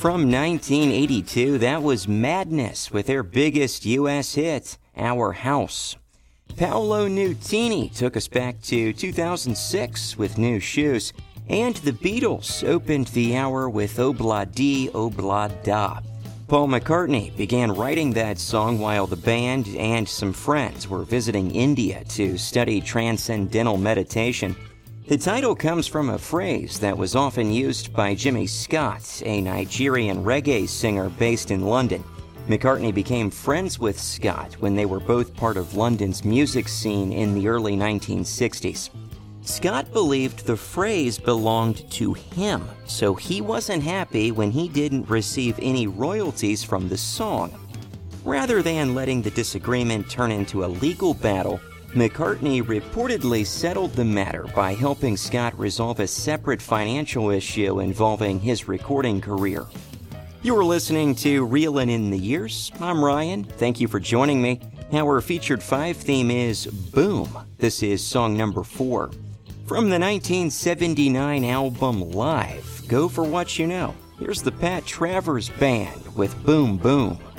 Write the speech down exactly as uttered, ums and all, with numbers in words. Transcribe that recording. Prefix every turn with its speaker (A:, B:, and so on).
A: From nineteen eighty-two, that was Madness with their biggest U S hit, Our House. Paolo Nutini took us back to two thousand six with New Shoes, and the Beatles opened the hour with Obla Di Obla Da. Paul McCartney began writing that song while the band and some friends were visiting India to study transcendental meditation. The title comes from a phrase that was often used by Jimmy Scott, a Nigerian reggae singer based in London. McCartney became friends with Scott when they were both part of London's music scene in the early nineteen sixties. Scott believed the phrase belonged to him, so he wasn't happy when he didn't receive any royalties from the song. Rather than letting the disagreement turn into a legal battle, McCartney reportedly settled the matter by helping Scott resolve a separate financial issue involving his recording career. You're listening to Reelin' in the Years. I'm Ryan. Thank you for joining me. Our featured five theme is Boom. This is song number four. From the nineteen seventy-nine album Live, Go For What You Know. Here's the Pat Travers Band with Boom Boom.